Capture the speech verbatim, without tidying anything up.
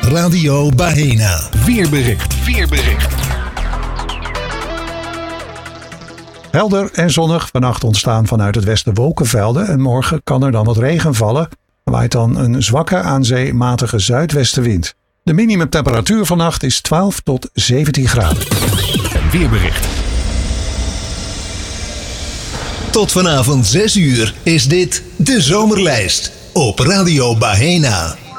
Radio Bahena. Weerbericht. Weerbericht. Helder en zonnig. Vannacht ontstaan vanuit het westen wolkenvelden. En morgen kan er dan wat regen vallen. Er waait dan een zwakke aan zee matige zuidwestenwind. De minimumtemperatuur vannacht is twaalf tot zeventien graden. Een weerbericht. Tot vanavond zes uur is dit de Zomerlijst op Radio Bahena.